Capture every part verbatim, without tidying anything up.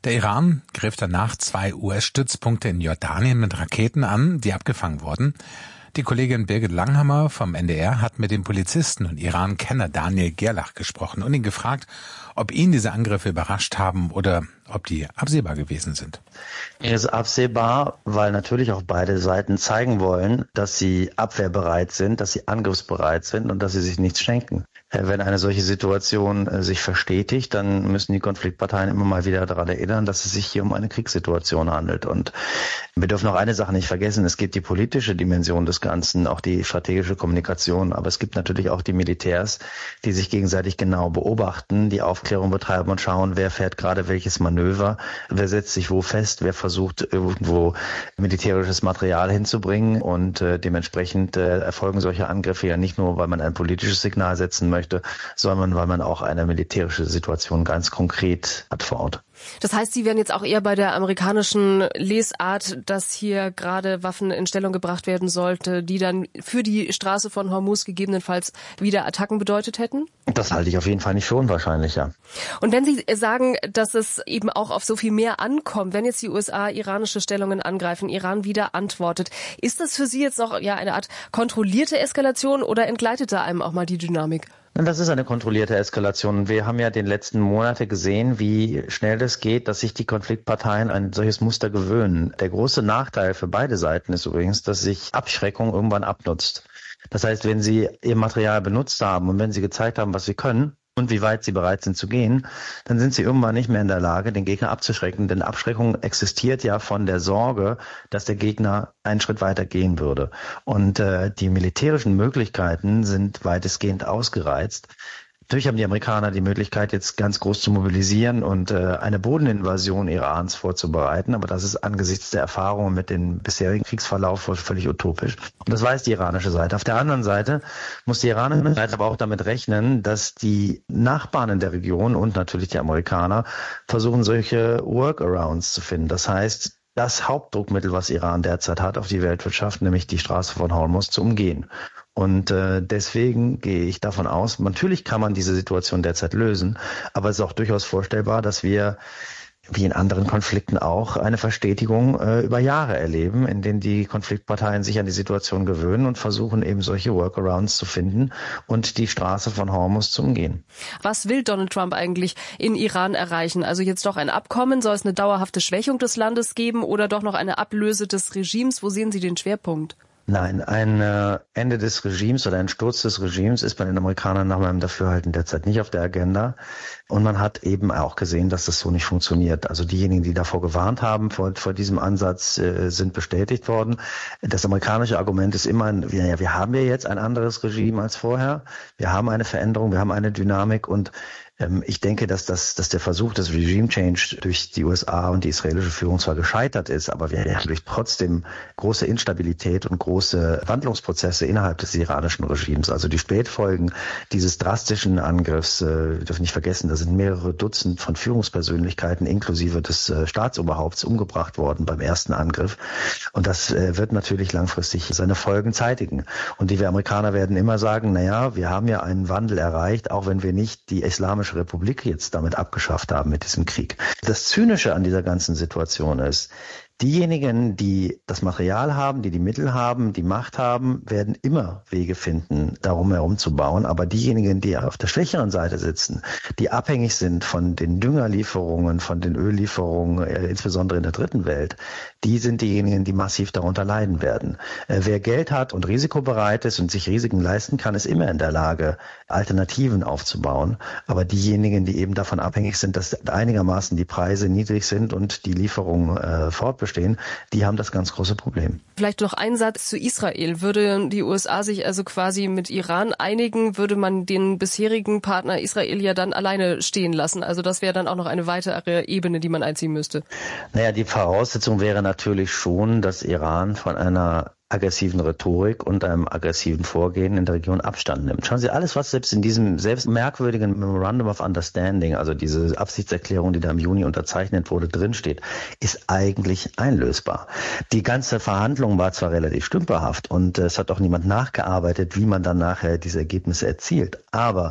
Der Iran griff danach zwei U S-Stützpunkte in Jordanien mit Raketen an, die abgefangen wurden. Die Kollegin Birgit Langhammer vom N D R hat mit dem Polizisten und Iran-Kenner Daniel Gerlach gesprochen und ihn gefragt, ob ihn diese Angriffe überrascht haben oder ob die absehbar gewesen sind. Es ist absehbar, weil natürlich auch beide Seiten zeigen wollen, dass sie abwehrbereit sind, dass sie angriffsbereit sind und dass sie sich nichts schenken. Wenn eine solche Situation äh, sich verstetigt, dann müssen die Konfliktparteien immer mal wieder daran erinnern, dass es sich hier um eine Kriegssituation handelt. Und wir dürfen auch eine Sache nicht vergessen, es gibt die politische Dimension des Ganzen, auch die strategische Kommunikation, aber es gibt natürlich auch die Militärs, die sich gegenseitig genau beobachten, die Aufklärung betreiben und schauen, wer fährt gerade welches Manöver, wer setzt sich wo fest, wer versucht irgendwo militärisches Material hinzubringen und äh, dementsprechend äh, erfolgen solche Angriffe ja nicht nur, weil man ein politisches Signal setzen möchte, sondern weil man auch eine militärische Situation ganz konkret hat vor Ort. Das heißt, Sie wären jetzt auch eher bei der amerikanischen Lesart, dass hier gerade Waffen in Stellung gebracht werden sollte, die dann für die Straße von Hormuz gegebenenfalls wieder Attacken bedeutet hätten? Das halte ich auf jeden Fall nicht für unwahrscheinlich, ja. Und wenn Sie sagen, dass es eben auch auf so viel mehr ankommt, wenn jetzt die U S A iranische Stellungen angreifen, Iran wieder antwortet, ist das für Sie jetzt noch ja eine Art kontrollierte Eskalation oder entgleitet da einem auch mal die Dynamik? Das ist eine kontrollierte Eskalation. Wir haben ja den letzten Monate gesehen, wie schnell das geht, dass sich die Konfliktparteien an ein solches Muster gewöhnen. Der große Nachteil für beide Seiten ist übrigens, dass sich Abschreckung irgendwann abnutzt. Das heißt, wenn sie ihr Material benutzt haben und wenn sie gezeigt haben, was sie können und wie weit sie bereit sind zu gehen, dann sind sie irgendwann nicht mehr in der Lage, den Gegner abzuschrecken. Denn Abschreckung existiert ja von der Sorge, dass der Gegner einen Schritt weiter gehen würde. Und äh, die militärischen Möglichkeiten sind weitestgehend ausgereizt. Natürlich haben die Amerikaner die Möglichkeit, jetzt ganz groß zu mobilisieren und äh, eine Bodeninvasion Irans vorzubereiten. Aber das ist angesichts der Erfahrungen mit dem bisherigen Kriegsverlauf völlig utopisch. Und das weiß die iranische Seite. Auf der anderen Seite muss die iranische Seite aber auch damit rechnen, dass die Nachbarn in der Region und natürlich die Amerikaner versuchen, solche Workarounds zu finden. Das heißt, das Hauptdruckmittel, was Iran derzeit hat auf die Weltwirtschaft, nämlich die Straße von Hormuz, zu umgehen. Und äh, deswegen gehe ich davon aus, natürlich kann man diese Situation derzeit lösen, aber es ist auch durchaus vorstellbar, dass wir wie in anderen Konflikten auch eine Verstetigung äh, über Jahre erleben, in denen die Konfliktparteien sich an die Situation gewöhnen und versuchen eben solche Workarounds zu finden und die Straße von Hormuz zu umgehen. Was will Donald Trump eigentlich in Iran erreichen? Also jetzt doch ein Abkommen? Soll es eine dauerhafte Schwächung des Landes geben oder doch noch eine Ablöse des Regimes? Wo sehen Sie den Schwerpunkt? Nein, ein äh, Ende des Regimes oder ein Sturz des Regimes ist bei den Amerikanern nach meinem Dafürhalten derzeit nicht auf der Agenda. Und man hat eben auch gesehen, dass das so nicht funktioniert. Also diejenigen, die davor gewarnt haben, vor, vor diesem Ansatz, äh, sind bestätigt worden. Das amerikanische Argument ist immer, ja, wir haben ja jetzt ein anderes Regime als vorher. Wir haben eine Veränderung, wir haben eine Dynamik und ich denke, dass das, dass der Versuch des Regime Change durch die U S A und die israelische Führung zwar gescheitert ist, aber wir haben durch trotzdem große Instabilität und große Wandlungsprozesse innerhalb des iranischen Regimes. Also die Spätfolgen dieses drastischen Angriffs, äh, wir dürfen nicht vergessen, da sind mehrere Dutzend von Führungspersönlichkeiten inklusive des äh, Staatsoberhaupts umgebracht worden beim ersten Angriff. Und das äh, wird natürlich langfristig seine Folgen zeitigen. Und die wir Amerikaner werden immer sagen, naja, wir haben ja einen Wandel erreicht, auch wenn wir nicht die islamische Republik jetzt damit abgeschafft haben mit diesem Krieg. Das Zynische an dieser ganzen Situation ist, diejenigen, die das Material haben, die die Mittel haben, die Macht haben, werden immer Wege finden, darum herum zu bauen. Aber diejenigen, die auf der schwächeren Seite sitzen, die abhängig sind von den Düngerlieferungen, von den Öllieferungen, insbesondere in der dritten Welt, die sind diejenigen, die massiv darunter leiden werden. Wer Geld hat und risikobereit ist und sich Risiken leisten kann, ist immer in der Lage, Alternativen aufzubauen. Aber diejenigen, die eben davon abhängig sind, dass einigermaßen die Preise niedrig sind und die Lieferungen äh, fortbestehen, die haben das ganz große Problem. Vielleicht noch ein Satz zu Israel. Würde die U S A sich also quasi mit Iran einigen, würde man den bisherigen Partner Israel ja dann alleine stehen lassen. Also das wäre dann auch noch eine weitere Ebene, die man einziehen müsste. Naja, die Voraussetzung wäre natürlich schon, dass Iran von einer aggressiven Rhetorik und einem aggressiven Vorgehen in der Region Abstand nimmt. Schauen Sie, alles, was selbst in diesem selbst merkwürdigen Memorandum of Understanding, also diese Absichtserklärung, die da im Juni unterzeichnet wurde, drinsteht, ist eigentlich einlösbar. Die ganze Verhandlung war zwar relativ stümperhaft und es hat auch niemand nachgearbeitet, wie man dann nachher diese Ergebnisse erzielt, aber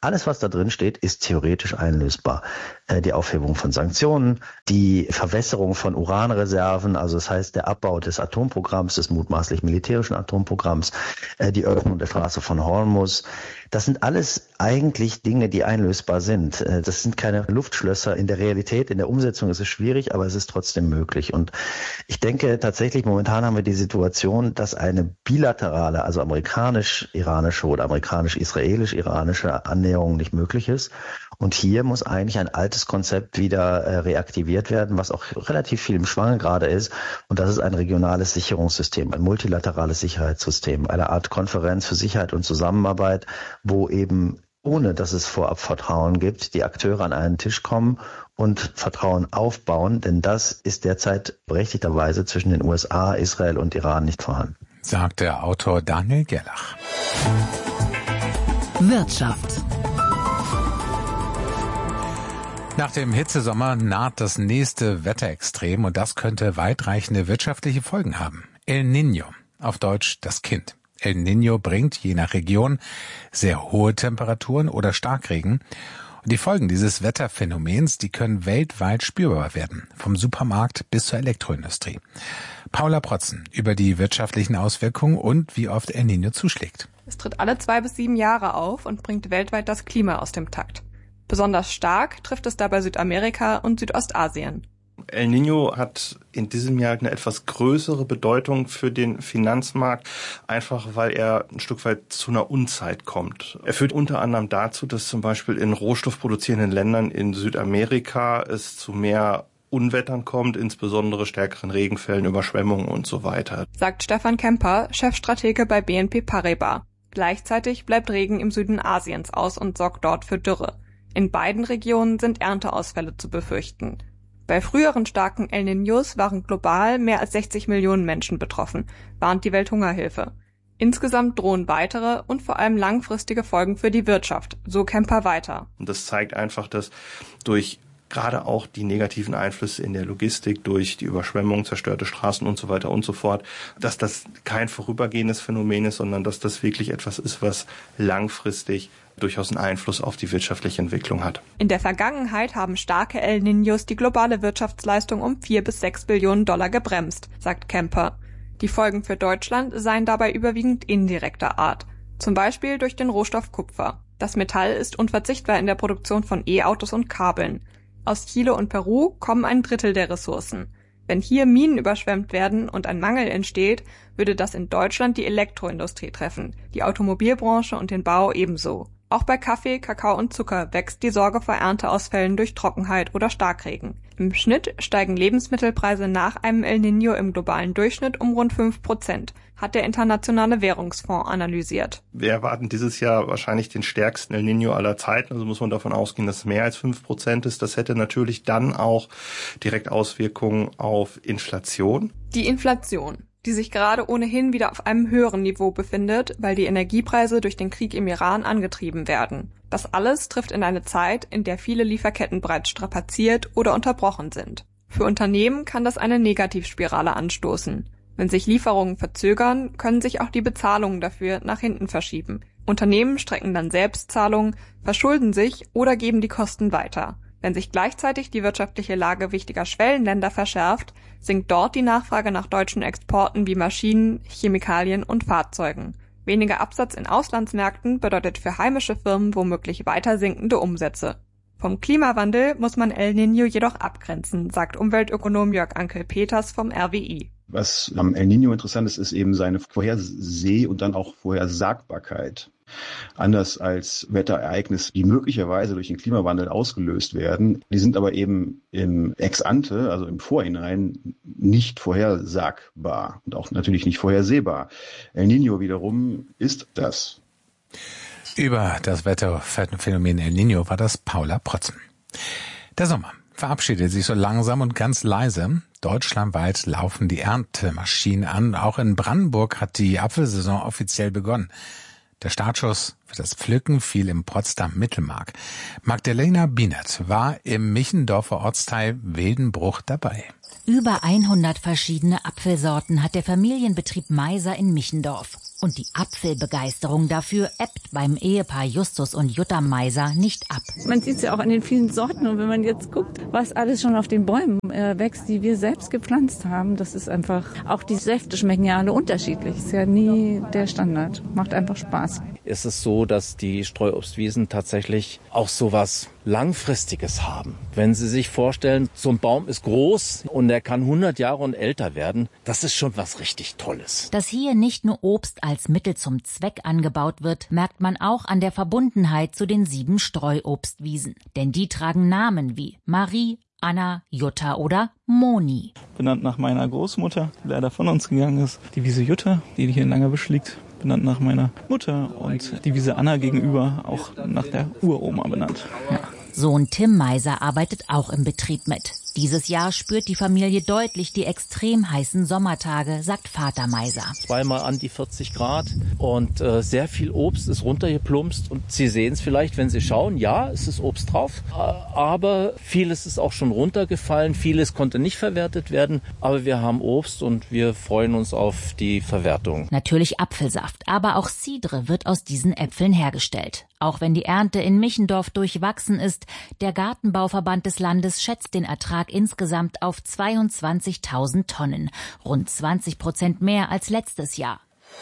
Alles, was da drin steht, ist theoretisch einlösbar. Äh, die Aufhebung von Sanktionen, die Verwässerung von Uranreserven, also das heißt der Abbau des Atomprogramms, des mutmaßlich militärischen Atomprogramms, äh, die Öffnung der Straße von Hormuz. Das sind alles eigentlich Dinge, die einlösbar sind. Äh, das sind keine Luftschlösser. In der Realität, in der Umsetzung ist es schwierig, aber es ist trotzdem möglich. Und ich denke tatsächlich, momentan haben wir die Situation, dass eine bilaterale, also amerikanisch-iranische oder amerikanisch-israelisch-iranische Annäherung nicht möglich ist. Und hier muss eigentlich ein altes Konzept wieder äh, reaktiviert werden, was auch relativ viel im Schwange gerade ist. Und das ist ein regionales Sicherungssystem, ein multilaterales Sicherheitssystem, eine Art Konferenz für Sicherheit und Zusammenarbeit, wo eben, ohne dass es vorab Vertrauen gibt, die Akteure an einen Tisch kommen und Vertrauen aufbauen. Denn das ist derzeit berechtigterweise zwischen den U S A, Israel und Iran nicht vorhanden. Sagt der Autor Daniel Gerlach. Wirtschaft. Nach dem Hitzesommer naht das nächste Wetterextrem und das könnte weitreichende wirtschaftliche Folgen haben. El Niño, auf Deutsch das Kind. El Niño bringt je nach Region sehr hohe Temperaturen oder Starkregen. Und die Folgen dieses Wetterphänomens, die können weltweit spürbar werden, vom Supermarkt bis zur Elektroindustrie. Paula Protzen über die wirtschaftlichen Auswirkungen und wie oft El Niño zuschlägt. Es tritt alle zwei bis sieben Jahre auf und bringt weltweit das Klima aus dem Takt. Besonders stark trifft es dabei Südamerika und Südostasien. El Niño hat in diesem Jahr eine etwas größere Bedeutung für den Finanzmarkt, einfach weil er ein Stück weit zu einer Unzeit kommt. Er führt unter anderem dazu, dass zum Beispiel in rohstoffproduzierenden Ländern in Südamerika es zu mehr Unwettern kommt, insbesondere stärkeren Regenfällen, Überschwemmungen und so weiter. Sagt Stefan Kemper, Chefstratege bei B N P Paribas. Gleichzeitig bleibt Regen im Süden Asiens aus und sorgt dort für Dürre. In beiden Regionen sind Ernteausfälle zu befürchten. Bei früheren starken El Niños waren global mehr als sechzig Millionen Menschen betroffen, warnt die Welthungerhilfe. Insgesamt drohen weitere und vor allem langfristige Folgen für die Wirtschaft, so Kemper weiter. Und das zeigt einfach, dass durch gerade auch die negativen Einflüsse in der Logistik durch die Überschwemmung, zerstörte Straßen und so weiter und so fort, dass das kein vorübergehendes Phänomen ist, sondern dass das wirklich etwas ist, was langfristig durchaus einen Einfluss auf die wirtschaftliche Entwicklung hat. In der Vergangenheit haben starke El Niños die globale Wirtschaftsleistung um vier bis sechs Billionen Dollar gebremst, sagt Kemper. Die Folgen für Deutschland seien dabei überwiegend indirekter Art, zum Beispiel durch den Rohstoff Kupfer. Das Metall ist unverzichtbar in der Produktion von E-Autos und Kabeln. Aus Chile und Peru kommen ein Drittel der Ressourcen. Wenn hier Minen überschwemmt werden und ein Mangel entsteht, würde das in Deutschland die Elektroindustrie treffen, die Automobilbranche und den Bau ebenso. Auch bei Kaffee, Kakao und Zucker wächst die Sorge vor Ernteausfällen durch Trockenheit oder Starkregen. Im Schnitt steigen Lebensmittelpreise nach einem El Niño im globalen Durchschnitt um rund fünf Prozent, hat der Internationale Währungsfonds analysiert. Wir erwarten dieses Jahr wahrscheinlich den stärksten El Niño aller Zeiten, also muss man davon ausgehen, dass es mehr als fünf Prozent ist. Das hätte natürlich dann auch direkt Auswirkungen auf Inflation. Die Inflation, die sich gerade ohnehin wieder auf einem höheren Niveau befindet, weil die Energiepreise durch den Krieg im Iran angetrieben werden. Das alles trifft in eine Zeit, in der viele Lieferketten bereits strapaziert oder unterbrochen sind. Für Unternehmen kann das eine Negativspirale anstoßen. Wenn sich Lieferungen verzögern, können sich auch die Bezahlungen dafür nach hinten verschieben. Unternehmen strecken dann Selbstzahlungen, verschulden sich oder geben die Kosten weiter. Wenn sich gleichzeitig die wirtschaftliche Lage wichtiger Schwellenländer verschärft, sinkt dort die Nachfrage nach deutschen Exporten wie Maschinen, Chemikalien und Fahrzeugen. Weniger Absatz in Auslandsmärkten bedeutet für heimische Firmen womöglich weiter sinkende Umsätze. Vom Klimawandel muss man El Niño jedoch abgrenzen, sagt Umweltökonom Jörg Ankel-Peters vom R W I. Was am El Niño interessant ist, ist eben seine Vorherseh- und dann auch Vorhersagbarkeit. Anders als Wetterereignisse, die möglicherweise durch den Klimawandel ausgelöst werden. Die sind aber eben im Ex ante, also im Vorhinein, nicht vorhersagbar und auch natürlich nicht vorhersehbar. El Niño wiederum ist das. Über das Wetterphänomen El Niño war das Paula Protzen. Der Sommer verabschiedet sich so langsam und ganz leise. Deutschlandweit laufen die Erntemaschinen an. Auch in Brandenburg hat die Apfelsaison offiziell begonnen. Der Startschuss für das Pflücken fiel im Potsdam-Mittelmark. Magdalena Bienert war im Michendorfer Ortsteil Wildenbruch dabei. Über hundert verschiedene Apfelsorten hat der Familienbetrieb Meiser in Michendorf. Und die Apfelbegeisterung dafür ebbt beim Ehepaar Justus und Jutta Meiser nicht ab. Man sieht es ja auch an den vielen Sorten. Und wenn man jetzt guckt, was alles schon auf den Bäumen äh, wächst, die wir selbst gepflanzt haben, das ist einfach, auch die Säfte schmecken ja alle unterschiedlich. Ist ja nie der Standard. Macht einfach Spaß. Ist es so, dass die Streuobstwiesen tatsächlich auch so was Langfristiges haben. Wenn Sie sich vorstellen, so ein Baum ist groß und er kann hundert Jahre und älter werden, das ist schon was richtig Tolles. Dass hier nicht nur Obst als Mittel zum Zweck angebaut wird, merkt man auch an der Verbundenheit zu den sieben Streuobstwiesen. Denn die tragen Namen wie Marie, Anna, Jutta oder Moni. Benannt nach meiner Großmutter, die leider von uns gegangen ist. Die Wiese Jutta, die hier in Langerwisch liegt, benannt nach meiner Mutter. Und die Wiese Anna gegenüber auch nach der Uroma benannt. Ja. Sohn Tim Meiser arbeitet auch im Betrieb mit. Dieses Jahr spürt die Familie deutlich die extrem heißen Sommertage, sagt Vater Meiser. Zweimal an die vierzig Grad und äh, sehr viel Obst ist runtergeplumpst. Und Sie sehen es vielleicht, wenn Sie schauen, ja, es ist Obst drauf, äh, aber vieles ist auch schon runtergefallen, vieles konnte nicht verwertet werden. Aber wir haben Obst und wir freuen uns auf die Verwertung. Natürlich Apfelsaft, aber auch Cidre wird aus diesen Äpfeln hergestellt. Auch wenn die Ernte in Michendorf durchwachsen ist, der Gartenbauverband des Landes schätzt den Ertrag insgesamt auf zweiundzwanzigtausend Tonnen, rund zwanzig Prozent mehr als letztes Jahr.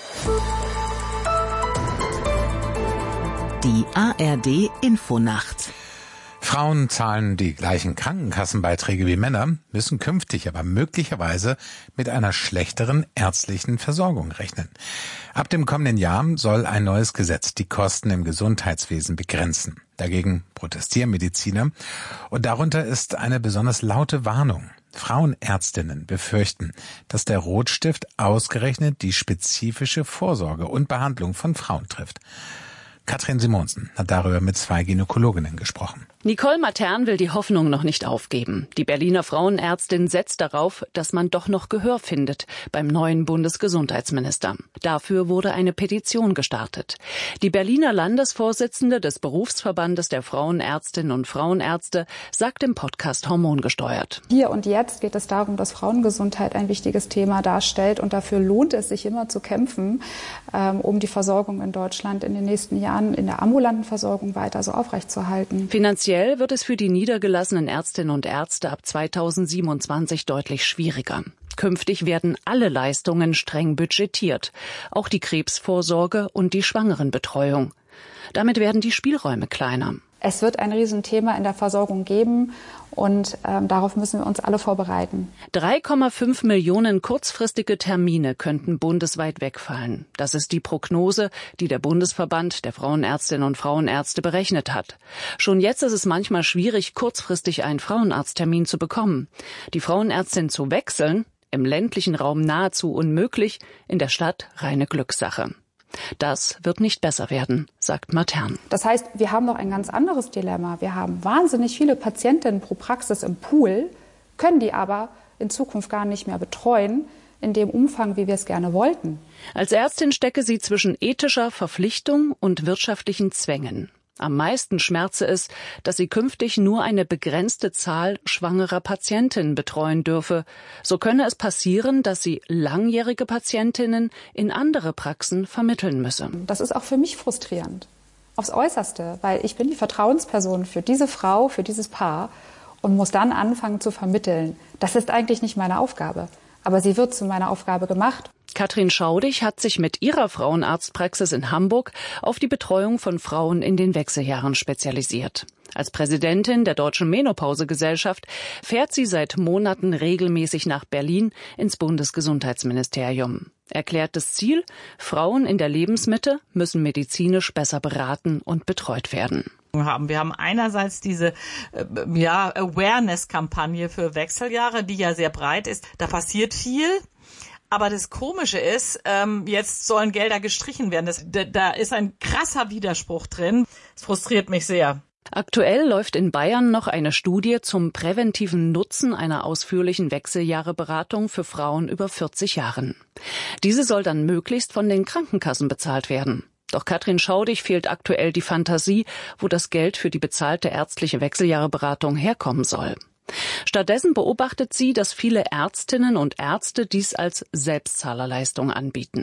Die A R D Infonacht. Frauen zahlen die gleichen Krankenkassenbeiträge wie Männer, müssen künftig aber möglicherweise mit einer schlechteren ärztlichen Versorgung rechnen. Ab dem kommenden Jahr soll ein neues Gesetz die Kosten im Gesundheitswesen begrenzen. Dagegen protestieren Mediziner und darunter ist eine besonders laute Warnung. Frauenärztinnen befürchten, dass der Rotstift ausgerechnet die spezifische Vorsorge und Behandlung von Frauen trifft. Katrin Simonsen hat darüber mit zwei Gynäkologinnen gesprochen. Nicole Matern will die Hoffnung noch nicht aufgeben. Die Berliner Frauenärztin setzt darauf, dass man doch noch Gehör findet beim neuen Bundesgesundheitsminister. Dafür wurde eine Petition gestartet. Die Berliner Landesvorsitzende des Berufsverbandes der Frauenärztinnen und Frauenärzte sagt im Podcast Hormongesteuert. Hier und jetzt geht es darum, dass Frauengesundheit ein wichtiges Thema darstellt. Und dafür lohnt es sich immer zu kämpfen, ähm, um die Versorgung in Deutschland in den nächsten Jahren in der ambulanten Versorgung weiter so aufrechtzuerhalten. Finanziell wird es für die niedergelassenen Ärztinnen und Ärzte ab zweitausendsiebenundzwanzig deutlich schwieriger. Künftig werden alle Leistungen streng budgetiert, auch die Krebsvorsorge und die Schwangerenbetreuung. Damit werden die Spielräume kleiner. Es wird ein Riesenthema in der Versorgung geben und ähm, darauf müssen wir uns alle vorbereiten. drei Komma fünf Millionen kurzfristige Termine könnten bundesweit wegfallen. Das ist die Prognose, die der Bundesverband der Frauenärztinnen und Frauenärzte berechnet hat. Schon jetzt ist es manchmal schwierig, kurzfristig einen Frauenarzttermin zu bekommen. Die Frauenärztin zu wechseln, im ländlichen Raum nahezu unmöglich, in der Stadt reine Glückssache. Das wird nicht besser werden, sagt Matern. Das heißt, wir haben noch ein ganz anderes Dilemma. Wir haben wahnsinnig viele Patientinnen pro Praxis im Pool, können die aber in Zukunft gar nicht mehr betreuen, in dem Umfang, wie wir es gerne wollten. Als Ärztin stecke sie zwischen ethischer Verpflichtung und wirtschaftlichen Zwängen. Am meisten schmerze es, dass sie künftig nur eine begrenzte Zahl schwangerer Patientinnen betreuen dürfe. So könne es passieren, dass sie langjährige Patientinnen in andere Praxen vermitteln müsse. Das ist auch für mich frustrierend, aufs Äußerste, weil ich bin die Vertrauensperson für diese Frau, für dieses Paar und muss dann anfangen zu vermitteln. Das ist eigentlich nicht meine Aufgabe, aber sie wird zu meiner Aufgabe gemacht. Katrin Schaudig hat sich mit ihrer Frauenarztpraxis in Hamburg auf die Betreuung von Frauen in den Wechseljahren spezialisiert. Als Präsidentin der Deutschen Menopausegesellschaft fährt sie seit Monaten regelmäßig nach Berlin ins Bundesgesundheitsministerium. Erklärtes Ziel: Frauen in der Lebensmitte müssen medizinisch besser beraten und betreut werden. Haben. Wir haben einerseits diese äh, ja, Awareness-Kampagne für Wechseljahre, die ja sehr breit ist. Da passiert viel. Aber das Komische ist, ähm, jetzt sollen Gelder gestrichen werden. Das, da, da ist ein krasser Widerspruch drin. Das frustriert mich sehr. Aktuell läuft in Bayern noch eine Studie zum präventiven Nutzen einer ausführlichen Wechseljahreberatung für Frauen über vierzig Jahren. Diese soll dann möglichst von den Krankenkassen bezahlt werden. Doch Katrin Schaudig fehlt aktuell die Fantasie, wo das Geld für die bezahlte ärztliche Wechseljahreberatung herkommen soll. Stattdessen beobachtet sie, dass viele Ärztinnen und Ärzte dies als Selbstzahlerleistung anbieten.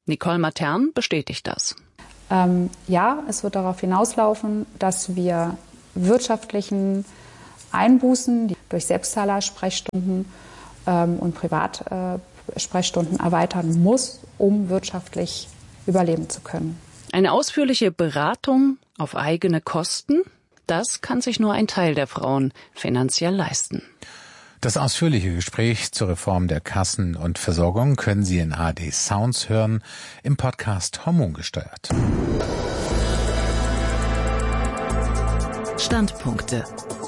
Nicole Matern bestätigt das. Ähm, ja, es wird darauf hinauslaufen, dass wir wirtschaftlichen Einbußen, die durch Selbstzahler-Sprechstunden ähm, und Privatsprechstunden äh, erweitern muss, um wirtschaftlich überleben zu können. Eine ausführliche Beratung auf eigene Kosten, das kann sich nur ein Teil der Frauen finanziell leisten. Das ausführliche Gespräch zur Reform der Kassen- und Versorgung können Sie in A R D Sounds hören, im Podcast Hormongesteuert. Standpunkte.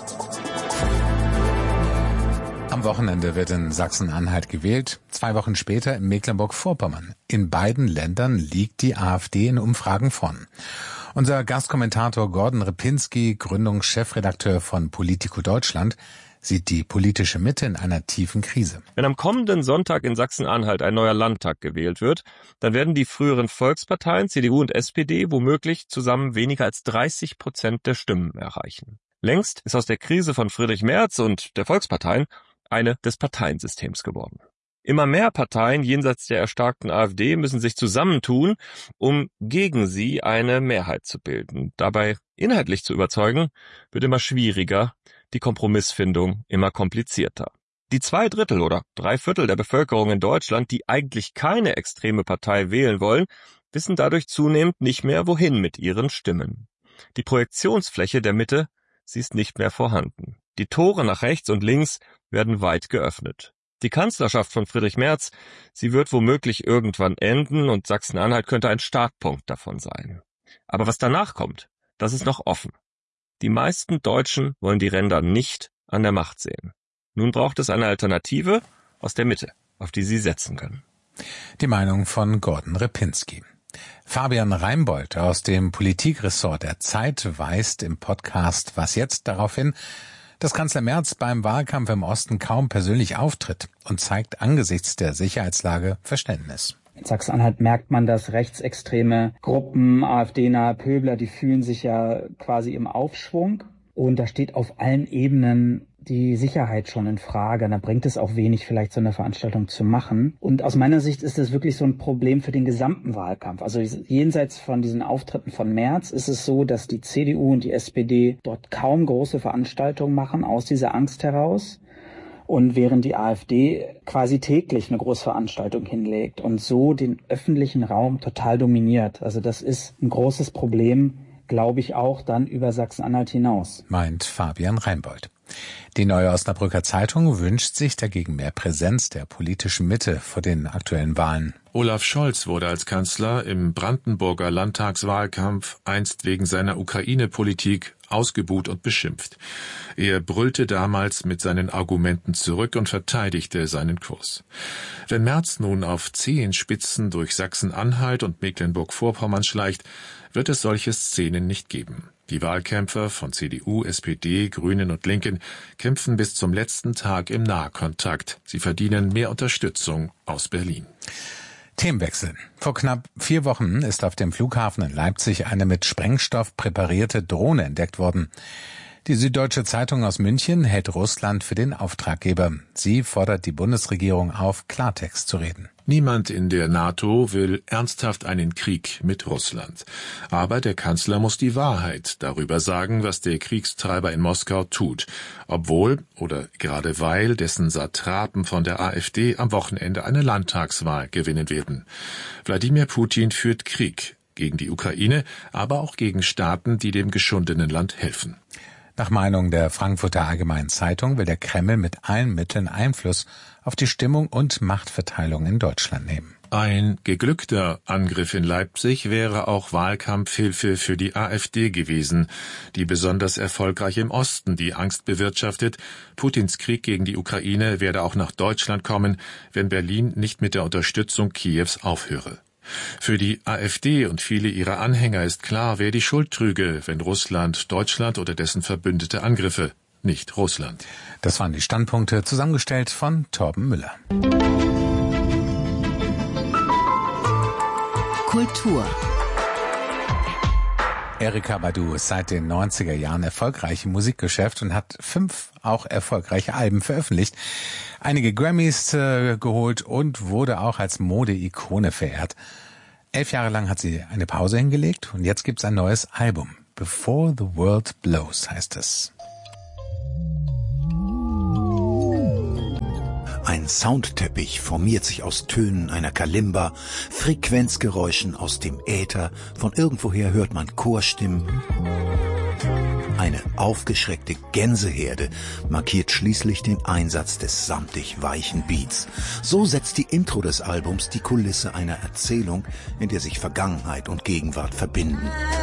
Am Wochenende wird in Sachsen-Anhalt gewählt, zwei Wochen später in Mecklenburg-Vorpommern. In beiden Ländern liegt die AfD in Umfragen vorn. Unser Gastkommentator Gordon Repinski, Gründungschefredakteur von Politico Deutschland, sieht die politische Mitte in einer tiefen Krise. Wenn am kommenden Sonntag in Sachsen-Anhalt ein neuer Landtag gewählt wird, dann werden die früheren Volksparteien C D U und S P D womöglich zusammen weniger als dreißig Prozent der Stimmen erreichen. Längst ist aus der Krise von Friedrich Merz und der Volksparteien eine des Parteiensystems geworden. Immer mehr Parteien jenseits der erstarkten AfD müssen sich zusammentun, um gegen sie eine Mehrheit zu bilden. Dabei inhaltlich zu überzeugen, wird immer schwieriger, die Kompromissfindung immer komplizierter. Die zwei Drittel oder drei Viertel der Bevölkerung in Deutschland, die eigentlich keine extreme Partei wählen wollen, wissen dadurch zunehmend nicht mehr, wohin mit ihren Stimmen. Die Projektionsfläche der Mitte, sie ist nicht mehr vorhanden. Die Tore nach rechts und links werden weit geöffnet. Die Kanzlerschaft von Friedrich Merz, sie wird womöglich irgendwann enden und Sachsen-Anhalt könnte ein Startpunkt davon sein. Aber was danach kommt, das ist noch offen. Die meisten Deutschen wollen die Ränder nicht an der Macht sehen. Nun braucht es eine Alternative aus der Mitte, auf die sie setzen können. Die Meinung von Gordon Repinski. Fabian Reimbold aus dem Politikressort der Zeit weist im Podcast Was jetzt darauf hin, dass Kanzler Merz beim Wahlkampf im Osten kaum persönlich auftritt und zeigt angesichts der Sicherheitslage Verständnis. In Sachsen-Anhalt merkt man, dass rechtsextreme Gruppen, AfD-nahe Pöbler, die fühlen sich ja quasi im Aufschwung. Und da steht auf allen Ebenen die Sicherheit schon in Frage. Da bringt es auch wenig, vielleicht so eine Veranstaltung zu machen. Und aus meiner Sicht ist das wirklich so ein Problem für den gesamten Wahlkampf. Also jenseits von diesen Auftritten von Merz ist es so, dass die C D U und die S P D dort kaum große Veranstaltungen machen, aus dieser Angst heraus. Und während die AfD quasi täglich eine Großveranstaltung hinlegt und so den öffentlichen Raum total dominiert. Also das ist ein großes Problem, glaube ich, auch dann über Sachsen-Anhalt hinaus. Meint Fabian Reimbold. Die Neue Osnabrücker Zeitung wünscht sich dagegen mehr Präsenz der politischen Mitte vor den aktuellen Wahlen. Olaf Scholz wurde als Kanzler im Brandenburger Landtagswahlkampf einst wegen seiner Ukraine-Politik ausgebuht und beschimpft. Er brüllte damals mit seinen Argumenten zurück und verteidigte seinen Kurs. Wenn Merz nun auf Zehenspitzen durch Sachsen-Anhalt und Mecklenburg-Vorpommern schleicht, wird es solche Szenen nicht geben. Die Wahlkämpfer von C D U, S P D, Grünen und Linken kämpfen bis zum letzten Tag im Nahkontakt. Sie verdienen mehr Unterstützung aus Berlin. Themenwechsel. Vor knapp vier Wochen ist auf dem Flughafen in Leipzig eine mit Sprengstoff präparierte Drohne entdeckt worden. Die Süddeutsche Zeitung aus München hält Russland für den Auftraggeber. Sie fordert die Bundesregierung auf, Klartext zu reden. Niemand in der NATO will ernsthaft einen Krieg mit Russland. Aber der Kanzler muss die Wahrheit darüber sagen, was der Kriegstreiber in Moskau tut. Obwohl oder gerade weil dessen Satrapen von der AfD am Wochenende eine Landtagswahl gewinnen werden. Wladimir Putin führt Krieg gegen die Ukraine, aber auch gegen Staaten, die dem geschundenen Land helfen. Nach Meinung der Frankfurter Allgemeinen Zeitung will der Kreml mit allen Mitteln Einfluss auf die Stimmung und Machtverteilung in Deutschland nehmen. Ein geglückter Angriff in Leipzig wäre auch Wahlkampfhilfe für die AfD gewesen, die besonders erfolgreich im Osten die Angst bewirtschaftet, Putins Krieg gegen die Ukraine werde auch nach Deutschland kommen, wenn Berlin nicht mit der Unterstützung Kiews aufhöre. Für die AfD und viele ihrer Anhänger ist klar, wer die Schuld trüge, wenn Russland Deutschland oder dessen Verbündete angriffe, nicht Russland. Das waren die Standpunkte, zusammengestellt von Torben Müller. Kultur. Erykah Badu ist seit den neunziger Jahren erfolgreich im Musikgeschäft und hat fünf auch erfolgreiche Alben veröffentlicht, einige Grammys äh, geholt und wurde auch als Mode-Ikone verehrt. Elf Jahre lang hat sie eine Pause hingelegt und jetzt gibt's ein neues Album. Before the World Blows heißt es. Ein Soundteppich formiert sich aus Tönen einer Kalimba, Frequenzgeräuschen aus dem Äther, von irgendwoher hört man Chorstimmen. Eine aufgeschreckte Gänseherde markiert schließlich den Einsatz des samtig weichen Beats. So setzt die Intro des Albums die Kulisse einer Erzählung, in der sich Vergangenheit und Gegenwart verbinden.